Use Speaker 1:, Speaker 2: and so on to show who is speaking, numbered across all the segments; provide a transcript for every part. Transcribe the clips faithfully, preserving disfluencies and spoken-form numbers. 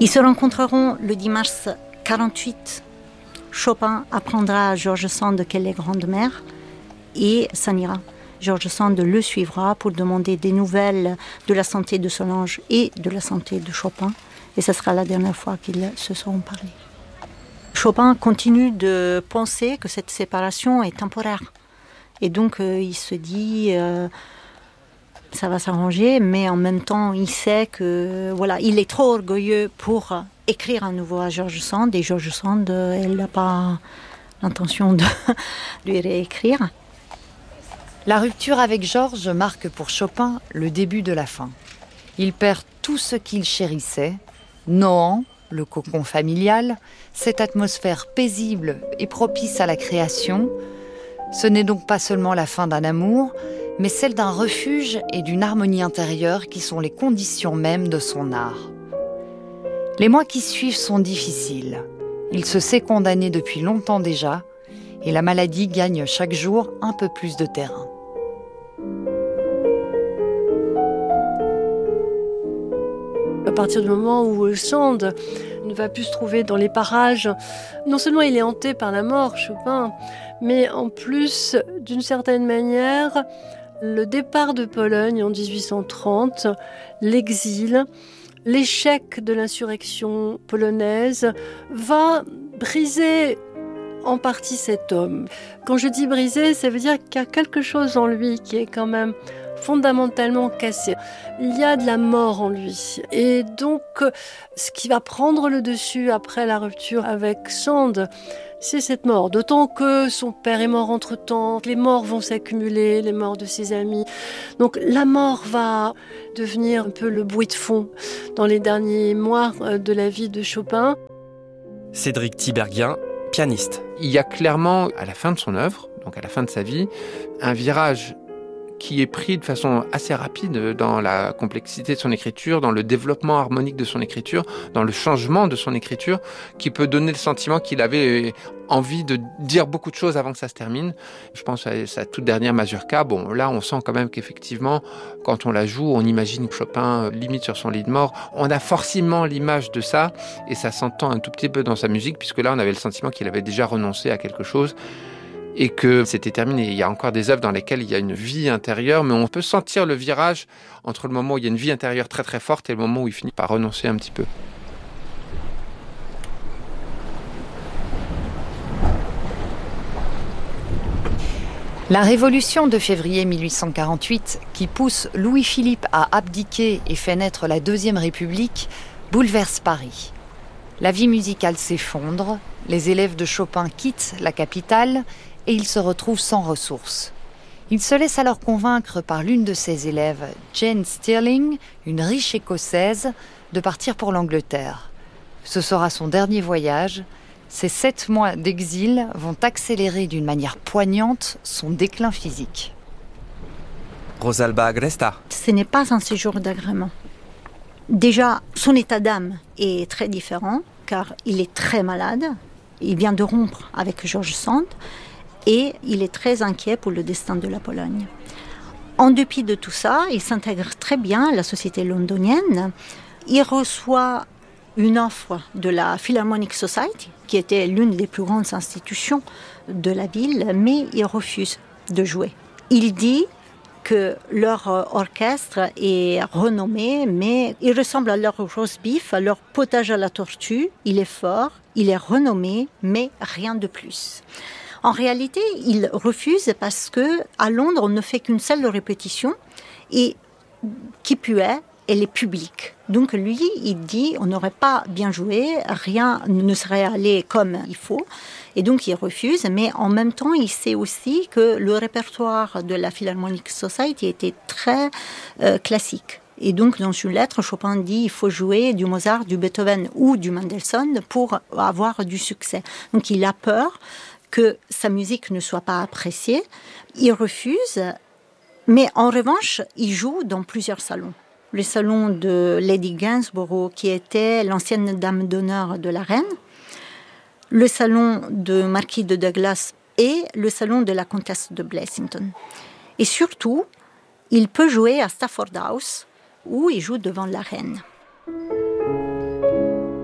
Speaker 1: Ils se rencontreront le dix mars quarante-huit. Chopin apprendra à George Sand qu'elle est grande-mère et s'en ira. George Sand le suivra pour demander des nouvelles de la santé de Solange et de la santé de Chopin. Et ce sera la dernière fois qu'ils se seront parlé. Chopin continue de penser que cette séparation est temporaire. Et donc, euh, il se dit, euh, ça va s'arranger, mais en même temps, il sait que, voilà, il est trop orgueilleux pour écrire à nouveau à George Sand. Et George Sand, euh, elle n'a pas l'intention de lui réécrire.
Speaker 2: La rupture avec Georges marque pour Chopin le début de la fin. Il perd tout ce qu'il chérissait, Nohant, le cocon familial, cette atmosphère paisible et propice à la création. Ce n'est donc pas seulement la fin d'un amour, mais celle d'un refuge et d'une harmonie intérieure qui sont les conditions mêmes de son art. Les mois qui suivent sont difficiles. Il se sait condamné depuis longtemps déjà, et la maladie gagne chaque jour un peu plus de terrain.
Speaker 3: À partir du moment où Sand ne va plus se trouver dans les parages, non seulement il est hanté par la mort, Chopin, mais en plus, d'une certaine manière, le départ de Pologne en dix-huit cent trente, l'exil, l'échec de l'insurrection polonaise va briser en partie cet homme. Quand je dis briser, ça veut dire qu'il y a quelque chose en lui qui est quand même fondamentalement cassé. Il y a de la mort en lui. Et donc, ce qui va prendre le dessus après la rupture avec Sand, c'est cette mort. D'autant que son père est mort entre-temps, les morts vont s'accumuler, les morts de ses amis. Donc la mort va devenir un peu le bruit de fond dans les derniers mois de la vie de Chopin.
Speaker 4: Cédric Tiberghien, pianiste.
Speaker 5: Il y a clairement, à la fin de son œuvre, donc à la fin de sa vie, un virage qui est pris de façon assez rapide dans la complexité de son écriture, dans le développement harmonique de son écriture, dans le changement de son écriture, qui peut donner le sentiment qu'il avait envie de dire beaucoup de choses avant que ça se termine. Je pense à sa toute dernière mazurka. Bon, là, on sent quand même qu'effectivement, quand on la joue, on imagine Chopin limite sur son lit de mort. On a forcément l'image de ça, et ça s'entend un tout petit peu dans sa musique, puisque là, on avait le sentiment qu'il avait déjà renoncé à quelque chose, et que c'était terminé. Il y a encore des œuvres dans lesquelles il y a une vie intérieure, mais on peut sentir le virage entre le moment où il y a une vie intérieure très très forte et le moment où il finit par renoncer un petit peu.
Speaker 2: La révolution de février mille huit cent quarante-huit, qui pousse Louis-Philippe à abdiquer et fait naître la Deuxième République, bouleverse Paris. La vie musicale s'effondre, les élèves de Chopin quittent la capitale et il se retrouve sans ressources. Il se laisse alors convaincre par l'une de ses élèves, Jane Stirling, une riche écossaise, de partir pour l'Angleterre. Ce sera son dernier voyage. Ces sept mois d'exil vont accélérer d'une manière poignante son déclin physique.
Speaker 4: Rosalba Agresta.
Speaker 1: Ce n'est pas un séjour d'agrément. Déjà, son état d'âme est très différent, car il est très malade. Il vient de rompre avec George Sand et il est très inquiet pour le destin de la Pologne. En dépit de tout ça, il s'intègre très bien à la société londonienne. Il reçoit une offre de la Philharmonic Society, qui était l'une des plus grandes institutions de la ville, mais il refuse de jouer. Il dit que leur orchestre est renommé, mais il ressemble à leur roast beef, à leur potage à la tortue. Il est fort, il est renommé, mais rien de plus. En réalité, il refuse parce que à Londres, on ne fait qu'une seule répétition et qui puait, elle est publique. Donc lui, il dit, on n'aurait pas bien joué, rien ne serait allé comme il faut. Et donc il refuse, mais en même temps, il sait aussi que le répertoire de la Philharmonic Society était très euh, classique. Et donc dans une lettre, Chopin dit il faut jouer du Mozart, du Beethoven ou du Mendelssohn pour avoir du succès. Donc il a peur que sa musique ne soit pas appréciée. Il refuse, mais en revanche, il joue dans plusieurs salons. Le salon de Lady Gainsborough, qui était l'ancienne dame d'honneur de la reine, le salon de Marquis de Douglas et le salon de la comtesse de Blessington. Et surtout, il peut jouer à Stafford House, où il joue devant la reine.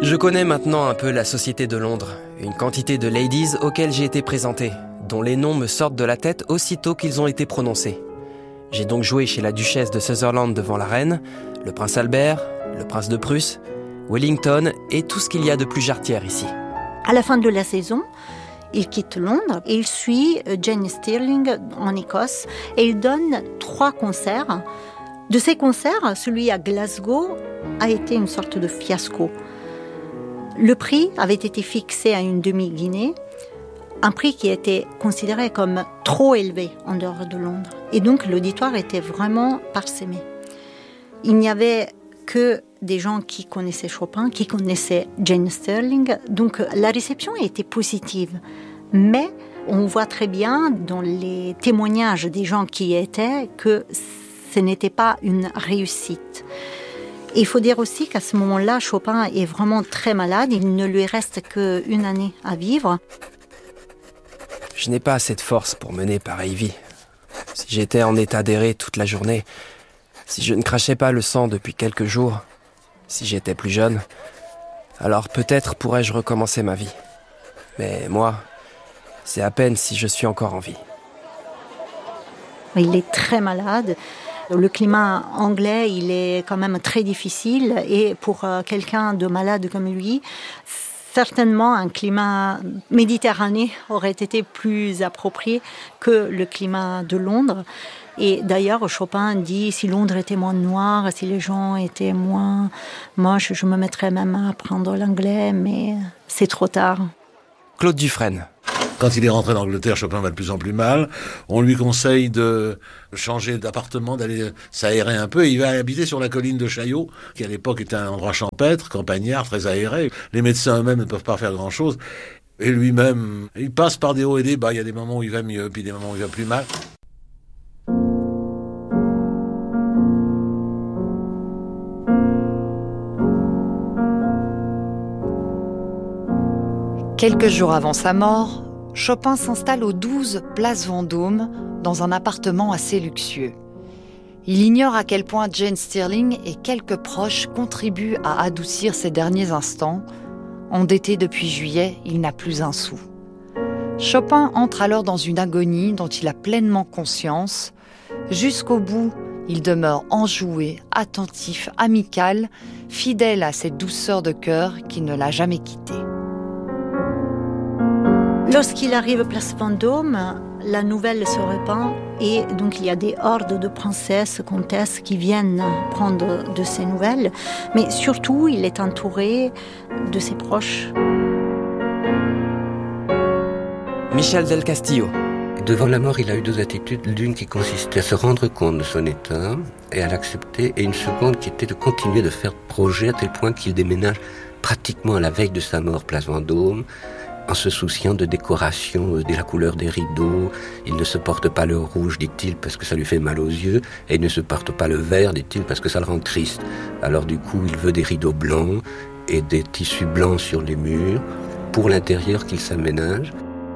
Speaker 4: Je connais maintenant un peu la société de Londres, une quantité de ladies auxquelles j'ai été présenté, dont les noms me sortent de la tête aussitôt qu'ils ont été prononcés. J'ai donc joué chez la duchesse de Sutherland devant la reine, le prince Albert, le prince de Prusse, Wellington et tout ce qu'il y a de plus jarretière ici.
Speaker 1: À la fin de la saison, il quitte Londres et il suit Jane Stirling en Écosse et il donne trois concerts. De ces concerts, celui à Glasgow a été une sorte de fiasco. Le prix avait été fixé à une demi-guinée, un prix qui était considéré comme trop élevé en dehors de Londres. Et donc l'auditoire était vraiment parsemé. Il n'y avait que des gens qui connaissaient Chopin, qui connaissaient Jane Stirling. Donc la réception était positive. Mais on voit très bien dans les témoignages des gens qui y étaient que ce n'était pas une réussite. Et il faut dire aussi qu'à ce moment-là, Chopin est vraiment très malade. Il ne lui reste qu'une année à vivre.
Speaker 4: Je n'ai pas assez de force pour mener pareille vie. Si j'étais en état d'errer toute la journée, si je ne crachais pas le sang depuis quelques jours, si j'étais plus jeune, alors peut-être pourrais-je recommencer ma vie. Mais moi, c'est à peine si je suis encore en vie.
Speaker 1: Il est très malade. Le climat anglais, il est quand même très difficile. Et pour quelqu'un de malade comme lui, certainement un climat méditerranéen aurait été plus approprié que le climat de Londres. Et d'ailleurs, Chopin dit, si Londres était moins noir, si les gens étaient moins moches, je me mettrais même à apprendre l'anglais, mais c'est trop tard.
Speaker 4: Claude Dufresne.
Speaker 6: Quand il est rentré d'Angleterre, Chopin va de plus en plus mal. On lui conseille de changer d'appartement, d'aller s'aérer un peu. Et il va habiter sur la colline de Chaillot, qui à l'époque était un endroit champêtre, campagnard, très aéré. Les médecins eux-mêmes ne peuvent pas faire grand-chose. Et lui-même, il passe par des hauts et des bas. Il y a des moments où il va mieux, puis des moments où il va plus mal.
Speaker 2: Quelques jours avant sa mort, Chopin s'installe au douze place Vendôme, dans un appartement assez luxueux. Il ignore à quel point Jane Stirling et quelques proches contribuent à adoucir ses derniers instants. Endetté depuis juillet, il n'a plus un sou. Chopin entre alors dans une agonie dont il a pleinement conscience. Jusqu'au bout, il demeure enjoué, attentif, amical, fidèle à cette douceur de cœur qui ne l'a jamais quitté.
Speaker 1: Lorsqu'il arrive place Vendôme, la nouvelle se répand et donc il y a des hordes de princesses, comtesses qui viennent prendre de ses nouvelles. Mais surtout, il est entouré de ses proches.
Speaker 4: Michel del Castillo.
Speaker 7: Devant la mort, il a eu deux attitudes. L'une qui consistait à se rendre compte de son état et à l'accepter, et une seconde qui était de continuer de faire projet à tel point qu'il déménage pratiquement à la veille de sa mort, place Vendôme, en se souciant de décoration, de la couleur des rideaux. Il ne se porte pas le rouge, dit-il, parce que ça lui fait mal aux yeux, et il ne se porte pas le vert, dit-il, parce que ça le rend triste. Alors du coup, il veut des rideaux blancs et des tissus blancs sur les murs, pour l'intérieur qu'il s'aménage.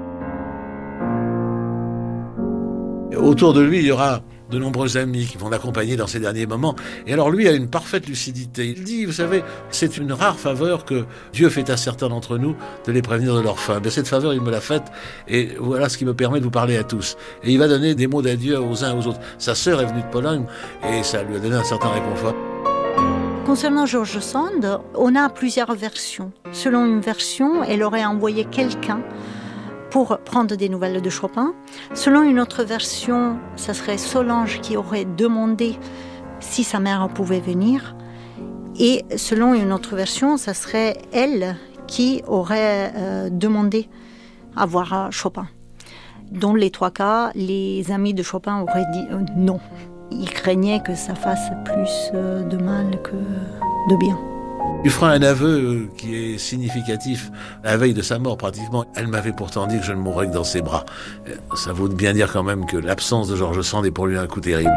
Speaker 6: Autour de lui, il y aura de nombreux amis qui vont l'accompagner dans ces derniers moments. Et alors lui a une parfaite lucidité. Il dit, vous savez, c'est une rare faveur que Dieu fait à certains d'entre nous de les prévenir de leur fin. Mais cette faveur, il me l'a faite et voilà ce qui me permet de vous parler à tous. Et il va donner des mots d'adieu aux uns et aux autres. Sa sœur est venue de Pologne et ça lui a donné un certain réconfort.
Speaker 1: Concernant George Sand, on a plusieurs versions. Selon une version, elle aurait envoyé quelqu'un pour prendre des nouvelles de Chopin. Selon une autre version, ça serait Solange qui aurait demandé si sa mère pouvait venir. Et selon une autre version, ça serait elle qui aurait euh, demandé à voir Chopin. Dans les trois cas, les amis de Chopin auraient dit euh, non. Ils craignaient que ça fasse plus euh, de mal que de bien.
Speaker 6: Il fera un aveu qui est significatif à la veille de sa mort pratiquement. Elle m'avait pourtant dit que je ne mourrais que dans ses bras. Ça vaut bien dire quand même que l'absence de George Sand est pour lui un coup terrible.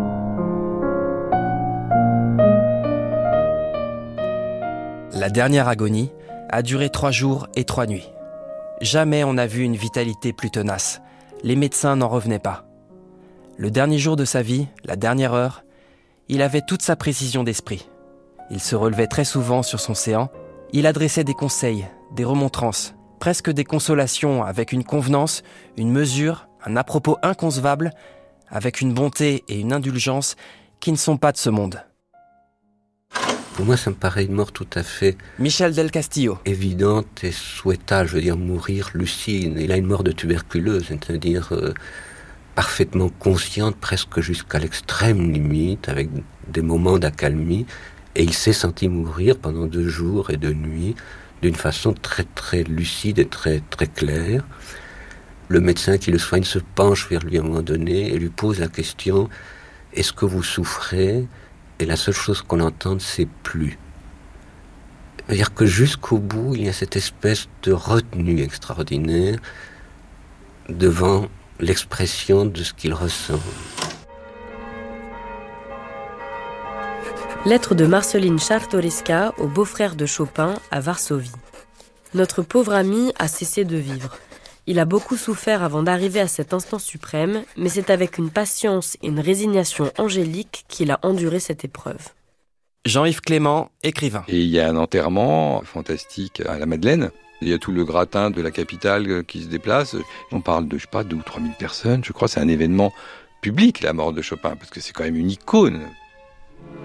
Speaker 4: La dernière agonie a duré trois jours et trois nuits. Jamais on n'a vu une vitalité plus tenace. Les médecins n'en revenaient pas. Le dernier jour de sa vie, la dernière heure, il avait toute sa précision d'esprit. Il se relevait très souvent sur son séant Il adressait des conseils, des remontrances, presque des consolations, avec une convenance, une mesure, un à-propos inconcevable, avec une bonté et une indulgence qui ne sont pas de ce monde.
Speaker 7: Pour moi, ça me paraît une mort tout à fait...
Speaker 4: Michel del Castillo.
Speaker 7: Évidente et souhaitable, je veux dire, mourir lucide. Il a une mort de tuberculose, c'est-à-dire euh, parfaitement consciente, presque jusqu'à l'extrême limite, avec des moments d'accalmie. Et il s'est senti mourir pendant deux jours et deux nuits, d'une façon très très lucide et très très claire. Le médecin qui le soigne se penche vers lui à un moment donné et lui pose la question « Est-ce que vous souffrez ?» Et la seule chose qu'on entende, c'est « plus ». C'est-à-dire que jusqu'au bout, il y a cette espèce de retenue extraordinaire devant l'expression de ce qu'il ressent.
Speaker 8: Lettre de Marceline Czartoryska au beau-frère de Chopin à Varsovie. Notre pauvre ami a cessé de vivre. Il a beaucoup souffert avant d'arriver à cet instant suprême, mais c'est avec une patience et une résignation angélique qu'il a enduré cette épreuve.
Speaker 4: Jean-Yves Clément, écrivain.
Speaker 9: Et il y a un enterrement fantastique à la Madeleine. Il y a tout le gratin de la capitale qui se déplace. On parle de, je sais pas, deux ou trois mille personnes. Je crois que c'est un événement public, la mort de Chopin, parce que c'est quand même une icône.